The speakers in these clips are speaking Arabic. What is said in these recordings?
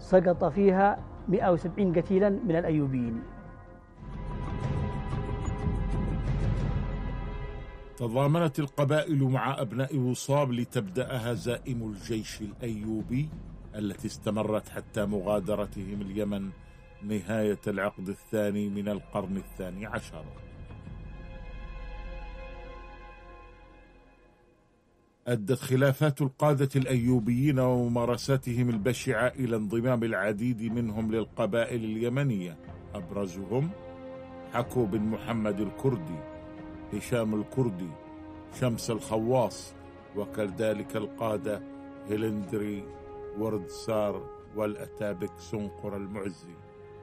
سقط فيها 170 قتيلا من الأيوبيين. تضامنت القبائل مع أبناء وصاب لتبدأ هزائم الجيش الأيوبي التي استمرت حتى مغادرتهم اليمن نهاية العقد الثاني من القرن الثاني عشر. أدت خلافات القادة الأيوبيين وممارساتهم البشعة إلى انضمام العديد منهم للقبائل اليمنية، أبرزهم حكو بن محمد الكردي، هشام الكردي، شمس الخواص، وكذلك القادة هلندري وردسار والأتابك سنقر المعزي.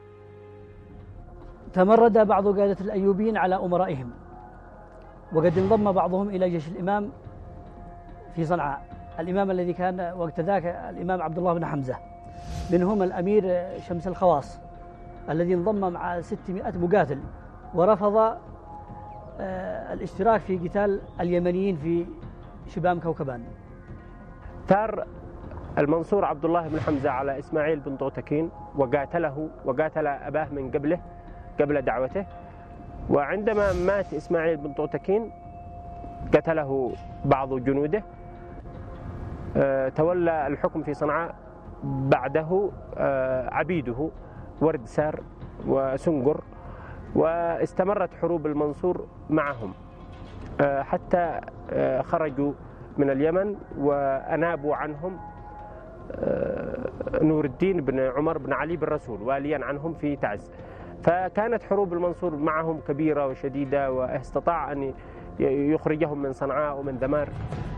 تمرد بعض قادة الأيوبيين على أمرائهم، وقد انضم بعضهم إلى جيش الإمام في صنعاء، الإمام الذي كان وقت ذاك الإمام عبد الله بن حمزة، منهم الأمير شمس الخواص الذي انضم مع 600 مقاتل ورفض الاشتراك في قتال اليمنيين في شبام كوكبان. ثار المنصور عبد الله بن حمزة على إسماعيل بن طوتكين وقاتله وقاتل أباه من قبله قبل دعوته، وعندما مات إسماعيل بن طوتكين قتله بعض جنوده. تولى الحكم في صنعاء بعده عبيده وردسار وسنقر، واستمرت حروب المنصور معهم حتى خرجوا من اليمن وأنابوا عنهم نور الدين بن عمر بن علي بن رسول واليا عنهم في تعز. فكانت حروب المنصور معهم كبيرة وشديدة، واستطاع أن يخرجهم من صنعاء ومن دمار.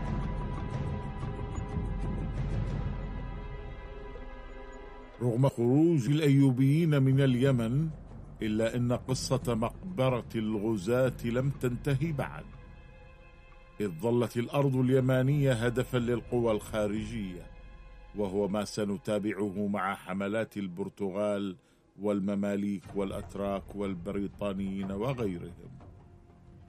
رغم خروج الأيوبيين من اليمن، إلا أن قصة مقبرة الغزاة لم تنتهي بعد، إذ ظلت الأرض اليمانية هدفا للقوى الخارجية، وهو ما سنتابعه مع حملات البرتغال والمماليك والأتراك والبريطانيين وغيرهم.